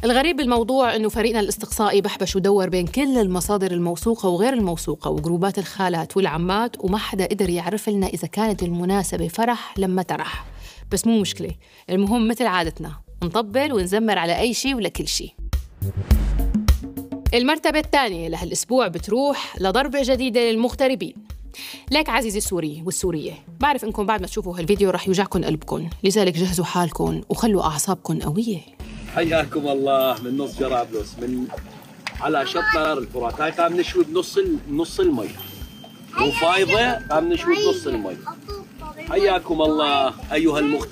الغريب بالموضوع إنه فريقنا الاستقصائي بحبش ودور بين كل المصادر الموثوقة وغير الموثوقة وجروبات الخالات والعمات، وما حدا قدر يعرف لنا إذا كانت المناسبة فرح لما ترح. بس مو مشكلة، المهم مثل عادتنا نطبل ونزمر على أي شيء ولا كل شيء. المرتبة الثانية لهالأسبوع بتروح لضربة جديدة للمغتربين. لك عزيزي السوري والسورية، بعرف إنكم بعد ما تشوفوا هالفيديو رح يوجعكم قلبكم، لذلك جهزوا حالكم وخلوا أعصابكم قوية. حياكم الله من نص جرابلس، من على شط نهر الفرات. هاي قام نشوي بنص المي، مو فايضة، قام نشوي بنص المي. حياكم الله أيها المغتربين.